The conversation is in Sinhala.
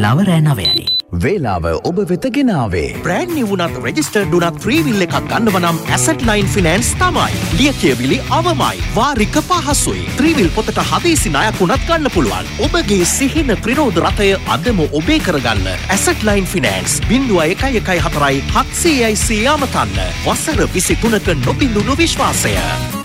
වේලාව රෑ 9යි. වේලාව ඔබ වෙත ගෙනාවේ. බ්‍රෑන්ඩ් නිව් වුණත් රෙජිස්ටර්ඩ් වුණත් ෆ්‍රී විල් එකක් ගන්නව නම් ඇසට් ලයින් ෆිනෑන්ස් තමයි. ලියකියවිලි අවමයි. වාරික පහසුයි. ෆ්‍රී විල් පොතට හදිසි ණයක් වුණත් ගන්න පුළුවන්. ඔබගේ සිහින ප්‍රිරෝධ රථය අදම ඔබේ කරගන්න. Asset line finance 0114 700 අමතන්න. වසර 23ක නොබිඳුණු විශ්වාසය.